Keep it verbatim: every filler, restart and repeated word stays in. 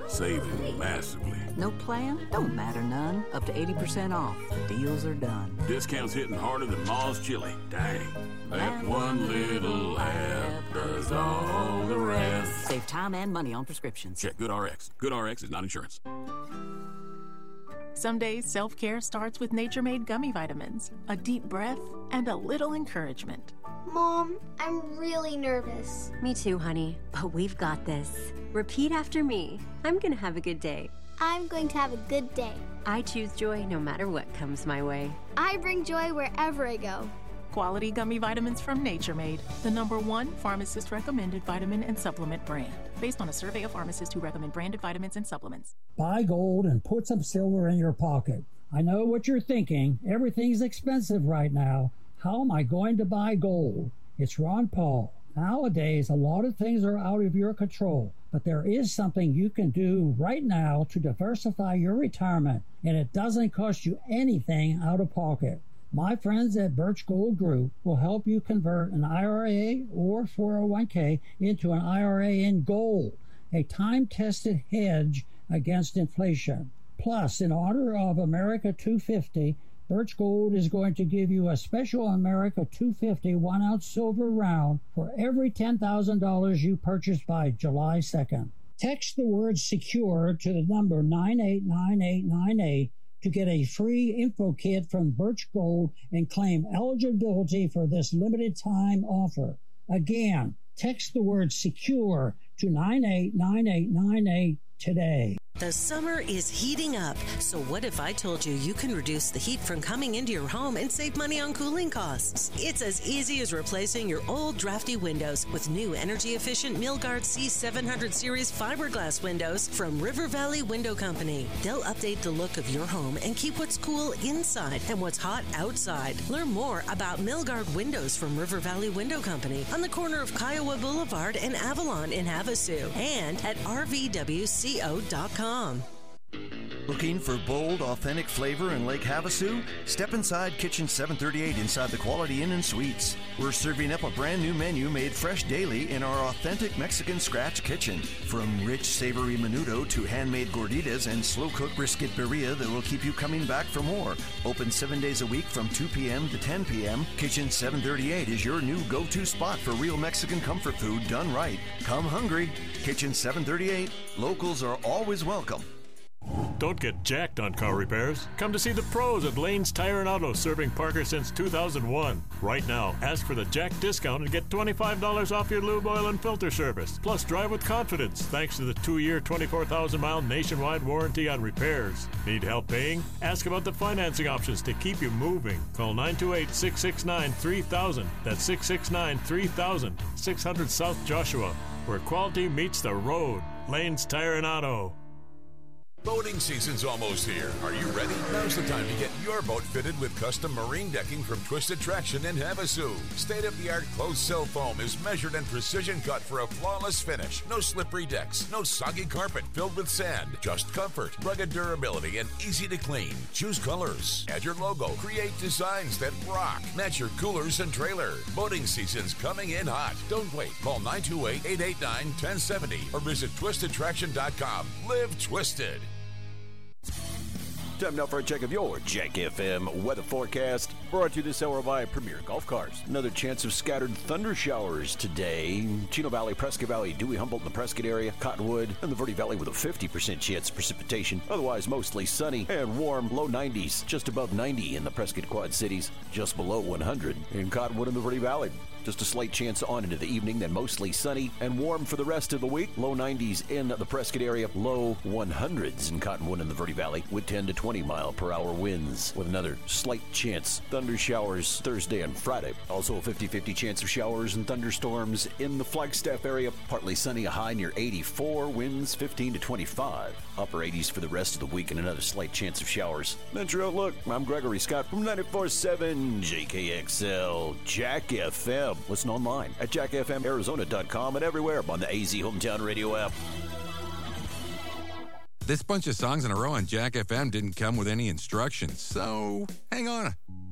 saving massively. No plan? Don't matter none. Up to eighty percent off. Deals are done. Discounts hitting harder than Ma's chili. Dang. That one little app does all the rest. Save time and money on prescriptions. Check GoodRx. GoodRx is not insurance. Some days, self-care starts with Nature-Made gummy vitamins. A deep breath and a little encouragement. Mom, I'm really nervous. Me too, honey. But we've got this. Repeat after me. I'm going to have a good day. I'm going to have a good day. I choose joy no matter what comes my way. I bring joy wherever I go. Quality gummy vitamins from Nature Made, the number one pharmacist-recommended vitamin and supplement brand, based on a survey of pharmacists who recommend branded vitamins and supplements. Buy gold and put some silver in your pocket. I know what you're thinking. Everything's expensive right now. How am I going to buy gold? It's Ron Paul. Nowadays, a lot of things are out of your control, but there is something you can do right now to diversify your retirement, and it doesn't cost you anything out of pocket. My friends at Birch Gold Group will help you convert an I R A or four oh one k into an I R A in gold, a time-tested hedge against inflation. Plus, in honor of America two fifty, Birch Gold is going to give you a special America two fifty one-ounce silver round for every ten thousand dollars you purchase by July second. Text the word SECURE to the number nine eight nine eight nine eight to get a free info kit from Birch Gold and claim eligibility for this limited time offer. Again, text the word SECURE to nine eight nine eight nine eight today. The summer is heating up, so what if I told you you can reduce the heat from coming into your home and save money on cooling costs? It's as easy as replacing your old drafty windows with new energy-efficient Milgard C seven hundred series fiberglass windows from River Valley Window Company. They'll update the look of your home and keep what's cool inside and what's hot outside. Learn more about Milgard windows from River Valley Window Company on the corner of Kiowa Boulevard and Avalon in Havasu and at R V W C O dot com. Looking for bold, authentic flavor in Lake Havasu? Step inside Kitchen seven thirty-eight inside the Quality Inn and Suites. We're serving up a brand new menu made fresh daily in our authentic Mexican scratch kitchen. From rich, savory menudo to handmade gorditas and slow-cooked brisket birria that will keep you coming back for more. Open seven days a week from two p.m. to ten p.m., Kitchen seven thirty-eight is your new go-to spot for real Mexican comfort food done right. Come hungry. Kitchen seven thirty-eight. Locals are always welcome. Don't get jacked on car repairs. Come to see the pros at Lane's Tire and Auto, serving Parker since two thousand one. Right now, ask for the Jack discount and get twenty-five dollars off your lube oil and filter service. Plus, drive with confidence thanks to the two-year, twenty-four thousand mile nationwide warranty on repairs. Need help paying? Ask about the financing options to keep you moving. Call nine two eight, six six nine, three thousand. That's six six nine, three thousand. six hundred South Joshua, where quality meets the road. Lane's Tire and Auto. Boating season's almost here. Are you ready? Now's the time to get your boat fitted with custom marine decking from Twisted Traction in Havasu. State-of-the-art closed sill foam is measured and precision cut for a flawless finish. No slippery decks, no soggy carpet filled with sand. Just comfort, rugged durability, and easy to clean. Choose colors, add your logo, create designs that rock. Match your coolers and trailer. Boating season's coming in hot. Don't wait. Call nine two eight, eight eight nine, one zero seven zero or visit twisted traction dot com. Live twisted. Time now for a check of your Jack F M weather forecast. Brought to you this hour by Premier Golf Cars. Another chance of scattered thunder showers today. Chino Valley, Prescott Valley, Dewey, Humboldt, and the Prescott area, Cottonwood, and the Verde Valley with a fifty percent chance of precipitation. Otherwise, mostly sunny and warm. Low nineties, just above ninety in the Prescott Quad Cities, just below one hundred in Cottonwood and the Verde Valley. Just a slight chance on into the evening, then mostly sunny and warm for the rest of the week. Low nineties in the Prescott area, low one hundreds in Cottonwood and the Verde Valley with ten to twenty mile per hour winds with another slight chance. Thunder showers Thursday and Friday. Also a fifty-fifty chance of showers and thunderstorms in the Flagstaff area. Partly sunny, a high near eighty-four, winds fifteen to twenty-five. Upper eighties for the rest of the week and another slight chance of showers. That's your outlook. I'm Gregory Scott from ninety-four point seven J K X L Jack F M. Listen online at jack f m arizona dot com and everywhere on the A Z Hometown Radio app. This bunch of songs in a row on Jack F M didn't come with any instructions, so hang on.